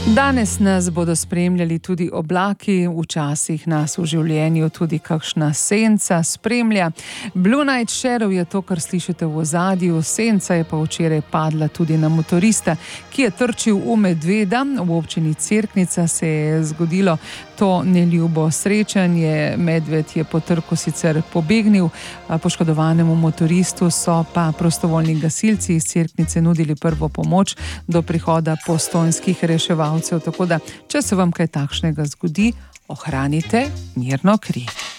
Danes nas bodo spremljali tudi oblaki, včasih nas v življenju tudi kakšna senca spremlja. Blue Night Shadow je to, kar slišite v ozadju, senca je pa včeraj padla tudi na motorista, ki je trčil v medveda. V občini Cerknica se je zgodilo to neljubo srečanje. Medved je po trku sicer pobegnil, poškodovanemu motoristu so pa prostovoljni gasilci iz Cerknice nudili prvo pomoč do prihoda postojnskih reševalcev. Tako da, če se vam kaj takšnega zgodi, ohranite mirno kri.